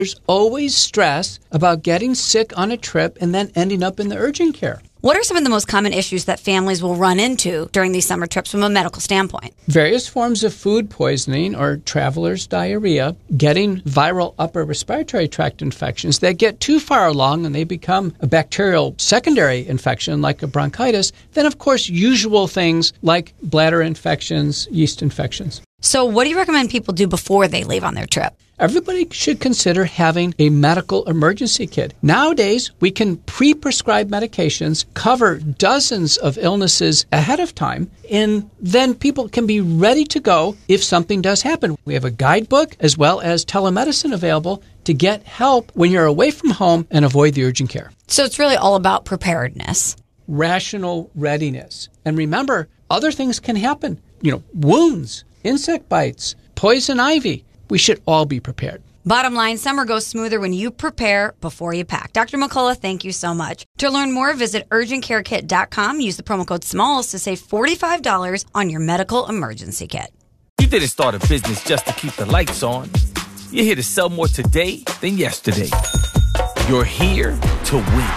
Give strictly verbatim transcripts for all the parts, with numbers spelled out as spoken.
There's always stress about getting sick on a trip and then ending up in the urgent care. What are some of the most common issues that families will run into during these summer trips from a medical standpoint? Various forms of food poisoning or traveler's diarrhea, getting viral upper respiratory tract infections that get too far along and they become a bacterial secondary infection like a bronchitis. Then, of course, usual things like bladder infections, yeast infections. So what do you recommend people do before they leave on their trip? Everybody should consider having a medical emergency kit. Nowadays, we can pre-prescribe medications, cover dozens of illnesses ahead of time, and then people can be ready to go if something does happen. We have a guidebook as well as telemedicine available to get help when you're away from home and avoid the urgent care. So it's really all about preparedness. Rational readiness. And remember, other things can happen. You know, wounds, insect bites, poison ivy. We should all be prepared. Bottom line, summer goes smoother when you prepare before you pack. Doctor McCullough, thank you so much. To learn more, visit urgent care kit dot com. Use the promo code SMALLS to save forty-five dollars on your medical emergency kit. You didn't start a business just to keep the lights on. You're here to sell more today than yesterday. You're here to win.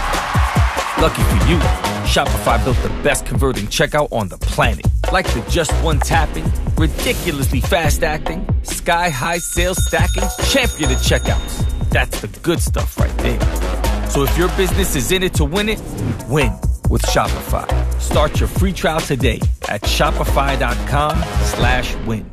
Lucky for you, Shopify built the best converting checkout on the planet. Like the just one tapping, ridiculously fast acting, sky-high sales stacking, champion of checkouts. That's the good stuff right there. So if your business is in it to win it, win with Shopify. Start your free trial today at shopify.com slash win.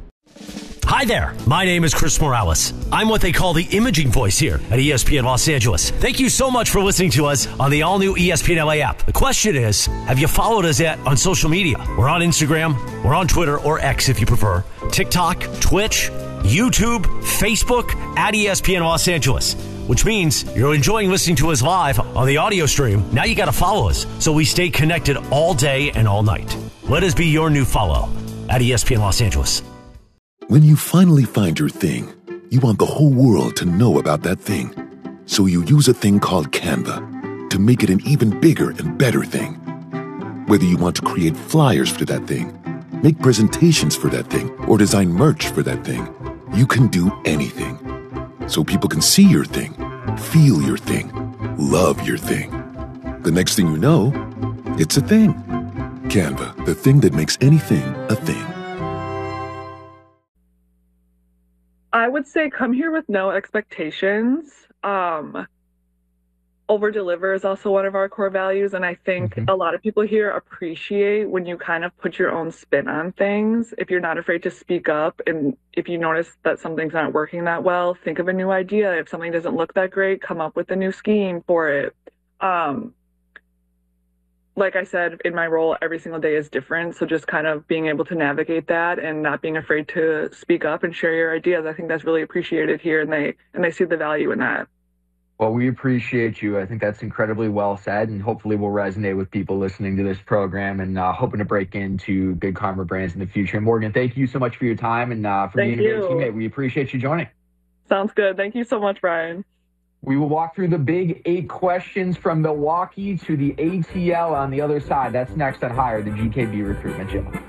Hi there, my name is Chris Morales. I'm what they call the imaging voice here at E S P N Los Angeles. Thank you so much for listening to us on the all-new E S P N L A app. The question is, have you followed us yet on social media? We're on Instagram, we're on Twitter, or X if you prefer, TikTok, Twitch, YouTube, Facebook, at E S P N Los Angeles. Which means you're enjoying listening to us live on the audio stream. Now you got to follow us so we stay connected all day and all night. Let us be your new follow at E S P N Los Angeles. When you finally find your thing, you want the whole world to know about that thing. So you use a thing called Canva to make it an even bigger and better thing. Whether you want to create flyers for that thing, make presentations for that thing, or design merch for that thing, you can do anything. So people can see your thing, feel your thing, love your thing. The next thing you know, it's a thing. Canva, the thing that makes anything a thing. I would say come here with no expectations. Um, over deliver is also one of our core values. And I think mm-hmm. a lot of people here appreciate when you kind of put your own spin on things. If you're not afraid to speak up, and if you notice that something's not working that well, think of a new idea. If something doesn't look that great, come up with a new scheme for it. Um, like I said, in my role, every single day is different. So just kind of being able to navigate that and not being afraid to speak up and share your ideas, I think that's really appreciated here, and they and they see the value in that. Well, we appreciate you. I think that's incredibly well said, and hopefully will resonate with people listening to this program and uh, hoping to break into big Karma brands in the future. And Morgan, thank you so much for your time and uh, for thank being you. a great teammate. We appreciate you joining. Sounds good. Thank you so much, Brian. We will walk through the big eight questions from Milwaukee to the A T L on the other side. That's next on Hire, the G K B Recruitment Show.